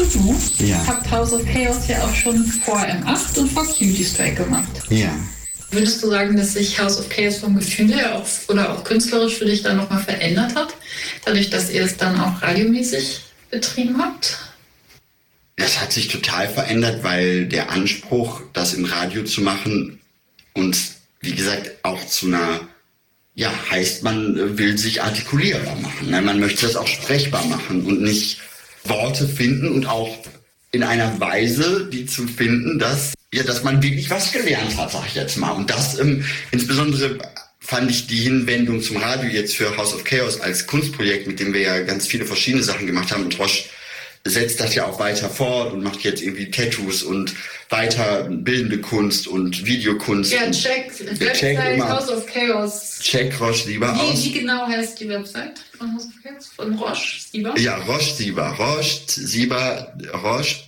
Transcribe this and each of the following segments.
du Ja. habt House of Chaos ja auch schon vor M8 und vor Cutie Strike gemacht. Ja. Würdest du sagen, dass sich House of Chaos vom Gefühl her auch, oder auch künstlerisch für dich dann nochmal verändert hat? Dadurch, dass ihr es dann auch radiomäßig betrieben habt? Das hat sich total verändert, weil der Anspruch, das im Radio zu machen, uns, wie gesagt, auch zu einer, ja, heißt, man will sich artikulierbar machen. Ne? Man möchte das auch sprechbar machen und nicht Worte finden und auch in einer Weise, die zu finden, dass man wirklich was gelernt hat, sag ich jetzt mal. Und das insbesondere fand ich die Hinwendung zum Radio jetzt für House of Chaos als Kunstprojekt, mit dem wir ja ganz viele verschiedene Sachen gemacht haben. Und Roche setzt das ja auch weiter fort und macht jetzt irgendwie Tattoos und weiter bildende Kunst und Videokunst. Ja, check immer. House of Chaos. Check Roche Sieber aus. Wie genau heißt die Website von House of Chaos? Von Roche Sieber? Ja, Roche Sieber. Roche Sieber, Roche,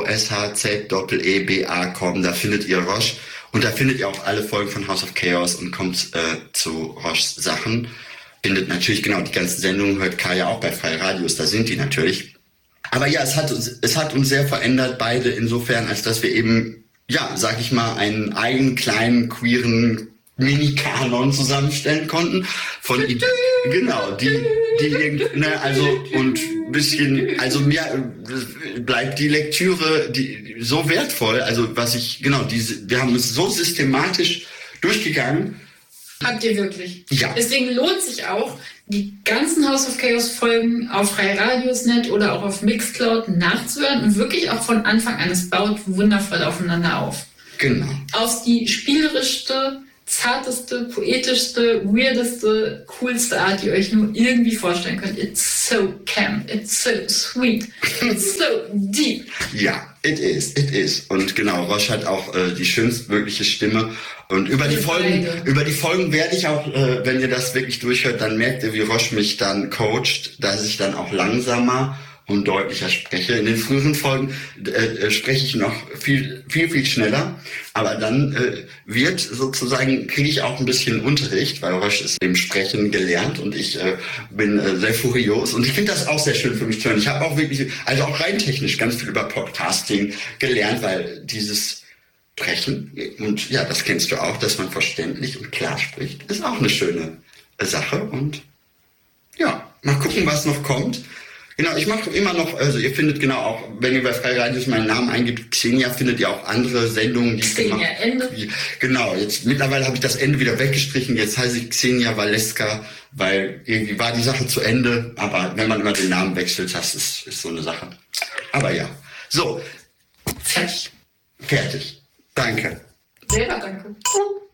ROSHZEEBA.com. Da findet ihr Roche. Und da findet ihr auch alle Folgen von House of Chaos und kommt zu Roches Sachen. Findet natürlich genau die ganzen Sendungen, hört Kaya auch bei Freie Radios, da sind die natürlich. Aber ja, es hat uns sehr verändert, beide insofern, als dass wir eben, ja, sag ich mal, einen eigenen kleinen queeren Mini-Kanon zusammenstellen konnten. Von genau, die also und ein bisschen, also mir bleibt die Lektüre so wertvoll, also wir haben es so systematisch durchgegangen. Habt ihr wirklich? Ja. Deswegen lohnt sich auch, die ganzen House of Chaos Folgen auf Freie Radios.net oder auch auf Mixcloud nachzuhören und wirklich auch von Anfang an. Es baut wundervoll aufeinander auf. Genau. Auf die spielerischste, zarteste, poetischste, weirdeste, coolste Art, die ihr euch nur irgendwie vorstellen könnt. It's so camp, it's so sweet, it's so deep. Ja, it is. Und genau, Roche hat auch die schönstmögliche Stimme. Und über die Folgen werde ich auch, wenn ihr das wirklich durchhört, dann merkt ihr, wie Roche mich dann coacht, dass ich dann auch langsamer und deutlicher spreche. In den früheren Folgen spreche ich noch viel schneller, aber dann kriege ich auch ein bisschen Unterricht, weil Roche ist im Sprechen gelernt und ich bin sehr furios und ich finde das auch sehr schön für mich zu hören. Ich habe auch wirklich, also auch rein technisch ganz viel über Podcasting gelernt, weil dieses Sprechen, und ja, das kennst du auch, dass man verständlich und klar spricht, ist auch eine schöne Sache und ja, mal gucken, was noch kommt. Genau, ich mache immer noch, also ihr findet genau auch, wenn ihr bei Freie Radios meinen Namen eingibt, Xenia, findet ihr auch andere Sendungen, die ich gemacht habe. Genau, jetzt mittlerweile habe ich das Ende wieder weggestrichen, jetzt heiße ich Xenia Waleska, weil irgendwie war die Sache zu Ende, aber wenn man immer den Namen wechselt, das ist so eine Sache. Aber ja, so. Fertig. Danke. Selber danke.